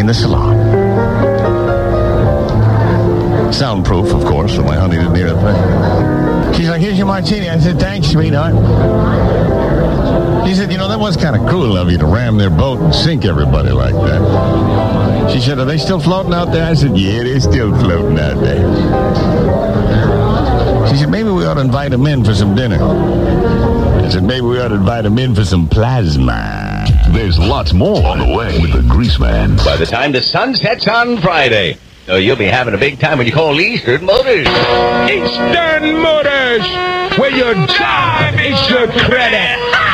in the salon. Soundproof, of course, so my honey didn't hear a thing. She's like, here's your martini. I said, thanks, sweetheart. She said, that was kind of cruel of you to ram their boat and sink everybody like that. She said, are they still floating out there? I said, yeah, they're still floating out there. She said, maybe we ought to invite them in for some dinner. I said, maybe we ought to invite them in for some plasma. There's lots more on the way with the Grease Man. By the time the sun sets on Friday, so you'll be having a big time when you call Eastern Motors. Eastern Motors, where your drive is your credit.